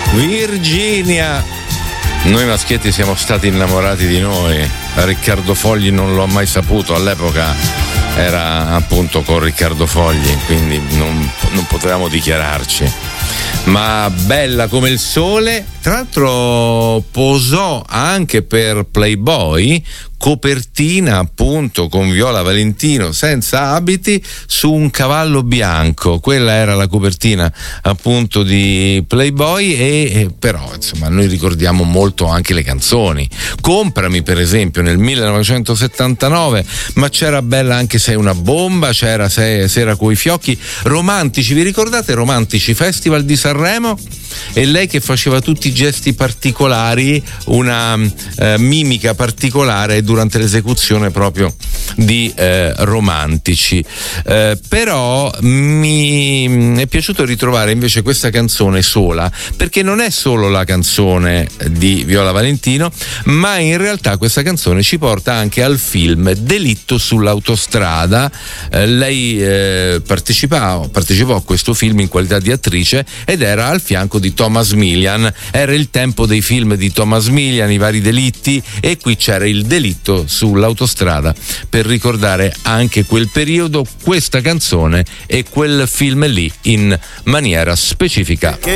Virginia. Noi maschietti siamo stati innamorati di noi. Riccardo Fogli non l'ho mai saputo, all'epoca era appunto con Riccardo Fogli, quindi non potevamo dichiararci. Ma bella come il sole. Tra l'altro posò anche per Playboy, copertina appunto con Viola Valentino senza abiti su un cavallo bianco. Quella era la copertina appunto di Playboy, e però insomma noi ricordiamo molto anche le canzoni. Comprami per esempio nel 1979, ma c'era Bella anche sei una bomba, c'era Sera coi fiocchi, Romantici, vi ricordate Romantici, Festival di Sanremo? E lei che faceva tutti i gesti particolari, una mimica particolare durante l'esecuzione proprio di Romantici. Però mi è piaciuto ritrovare invece questa canzone sola, perché non è solo la canzone di Viola Valentino, ma in realtà questa canzone ci porta anche al film Delitto sull'autostrada. Lei partecipò a questo film in qualità di attrice ed era al fianco di Thomas Milian. Era il tempo dei film di Thomas Milian, i vari delitti, e qui c'era il Delitto sull'autostrada per ricordare anche quel periodo, questa canzone e quel film lì in maniera specifica. Che